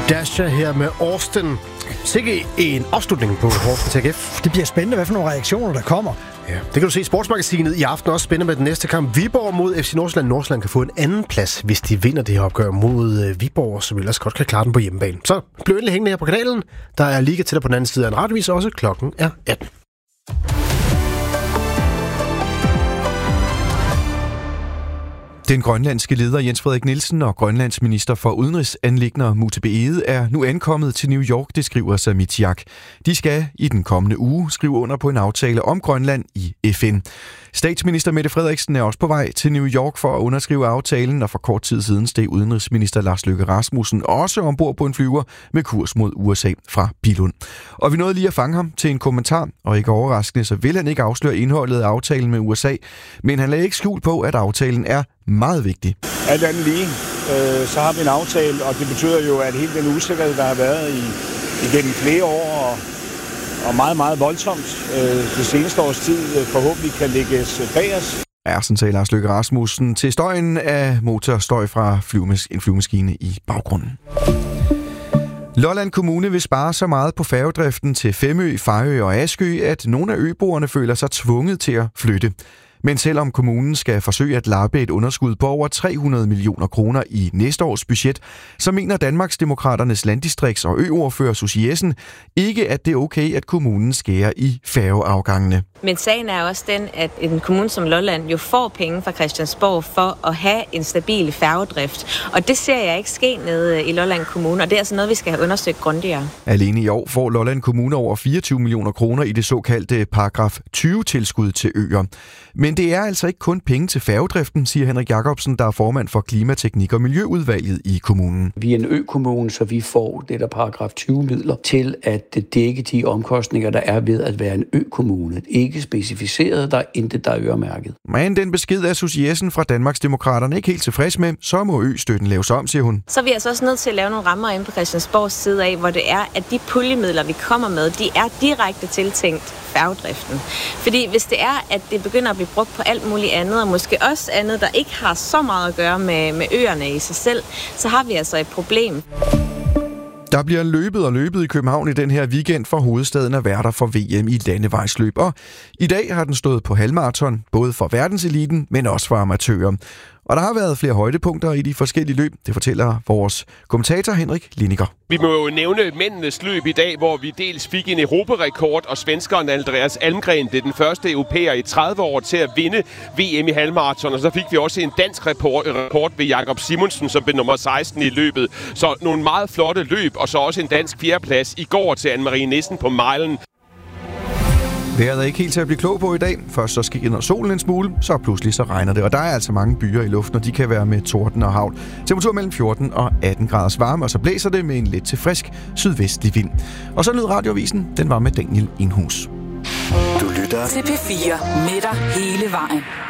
Dasha her med Austin. Sikke en afslutning på Horsens AGF. Det bliver spændende, hvad for nogle reaktioner der kommer. Ja, det kan du se i Sportsmagasinet i aften. Også spændende med den næste kamp. Viborg mod FC Nordsjælland. Nordsjælland kan få en anden plads, hvis de vinder det her opgør mod Viborg, som ellers godt kan klare den på hjemmebane. Så bliv endelig hængende her på kanalen. Der er liga til dig på den anden side af en radiovis også. Klokken er 18. Den grønlandske leder Jens Frederik Nielsen og Grønlands minister for udenrigsanliggender Mutebe Egede er nu ankommet til New York, det skriver Samitsiaq. De skal i den kommende uge skrive under på en aftale om Grønland i FN. Statsminister Mette Frederiksen er også på vej til New York for at underskrive aftalen, og for kort tid siden steg udenrigsminister Lars Løkke Rasmussen også ombord på en flyver med kurs mod USA fra Billund. Og vi nåede lige at fange ham til en kommentar, og ikke overraskende, så vil han ikke afsløre indholdet af aftalen med USA, men han lagde ikke skjul på, at aftalen er meget vigtig. Alt andet lige, så har vi en aftale, og det betyder jo, at hele den usikkerhed, der har været igennem flere år, og meget, meget voldsomt det seneste års tid, forhåbentlig kan lægges bag os. Ja, sådan sagde Lars Løkke Rasmussen til støjen af motorstøj fra en flyvemaskine i baggrunden. Lolland Kommune vil spare så meget på færgedriften til Femø, Fejø og Askø, at nogle af øboerne føler sig tvunget til at flytte. Men selvom kommunen skal forsøge at lappe et underskud på over 300 millioner kroner i næste års budget, så mener Danmarksdemokraternes landdistrikts- og øordfører Susie Jessen ikke, at det er okay, at kommunen skærer i færgeafgangene. Men sagen er også den, at en kommune som Lolland jo får penge fra Christiansborg for at have en stabil færgedrift. Og det ser jeg ikke ske nede i Lolland Kommune, og det er altså noget, vi skal have undersøgt grundigere. Alene i år får Lolland Kommune over 24 millioner kroner i det såkaldte paragraf 20-tilskud til øer. Men det er altså ikke kun penge til færgedriften, siger Henrik Jacobsen, der er formand for Klimateknik- og Miljøudvalget i kommunen. Vi er en økommune, så vi får det der paragraf 20-midler til at dække de omkostninger, der er ved at være en økommune. Ikke specificeret, der er intet, der er øremærket. Men den besked er Susie Jessen fra Danmarksdemokraterne ikke helt tilfreds med, så må østøtten laves om, siger hun. Så er vi altså også nødt til at lave nogle rammer inde på Christiansborgs side af, hvor det er, at de puljemidler, vi kommer med, de er direkte tiltænkt færgedriften. Fordi hvis det er, at det begynder at blive brugt på alt muligt andet, og måske også andet, der ikke har så meget at gøre med øerne i sig selv, så har vi altså et problem. Der bliver løbet i København i den her weekend, for hovedstaden er værter for VM i landevejsløb. Og i dag har den stået på halvmaraton, både for verdenseliten, men også for amatører. Og der har været flere højdepunkter i de forskellige løb. Det fortæller vores kommentator Henrik Liniger. Vi må jo nævne mændenes løb i dag, hvor vi dels fik en europarekord, og svenskeren Andreas Almgren, det er den første europæer i 30 år til at vinde VM i halvmaraton. Og så fik vi også en dansk rekord ved Jakob Simonsen, som blev nummer 16 i løbet. Så nogle meget flotte løb, og så også en dansk fjerdeplads i går til Anne-Marie Nissen på milen. Vejret er ikke helt til at blive klog på i dag. Først så skinner solen en smule, så pludselig så regner det. Og der er altså mange byer i luften, og de kan være med torden og hagl. Temperatur mellem 14 og 18 graders varme, og så blæser det med en lidt til frisk sydvestlig vind. Og så lød radioavisen, den var med Daniel Indhus. Du lytter til P4 med dig hele vejen.